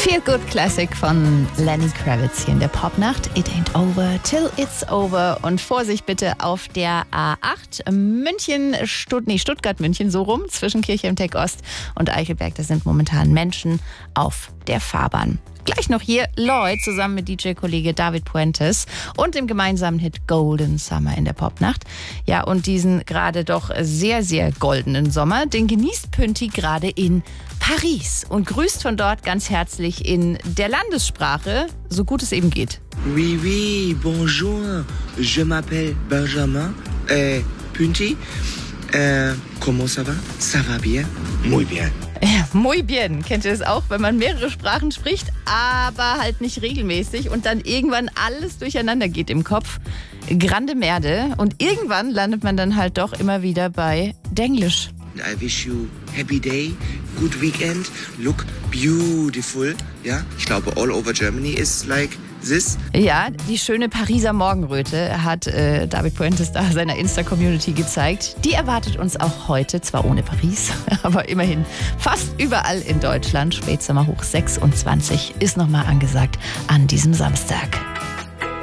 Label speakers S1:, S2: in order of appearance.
S1: Feel Good Classic von Lenny Kravitz hier in der Popnacht. It ain't over till it's over. Und Vorsicht bitte auf der A8 Stuttgart-München, so rum, zwischen Kirchheim-Tech Ost und Eichelberg. Da sind momentan Menschen auf der Fahrbahn. Gleich noch hier Lloyd zusammen mit DJ-Kollege David Puentes und dem gemeinsamen Hit Golden Summer in der Popnacht. Ja, und diesen gerade doch sehr, sehr goldenen Sommer, den genießt Pünti gerade in Paris und grüßt von dort ganz herzlich in der Landessprache, so gut es eben geht.
S2: Oui, oui, bonjour, je m'appelle Benjamin, Pünti, comment ça va? Ça va bien? Muy bien.
S1: Ja, muy bien. Kennt ihr das auch, wenn man mehrere Sprachen spricht, aber halt nicht regelmäßig und dann irgendwann alles durcheinander geht im Kopf? Grande Merde. Und irgendwann landet man dann halt doch immer wieder bei Denglisch.
S2: I wish you happy day, good weekend, look beautiful. Ja, ich glaube all over Germany is like this.
S1: Ja, die schöne Pariser Morgenröte hat David Puentes da seiner Insta-Community gezeigt. Die erwartet uns auch heute, zwar ohne Paris, aber immerhin fast überall in Deutschland. Spätsommer hoch 26 ist nochmal angesagt an diesem Samstag.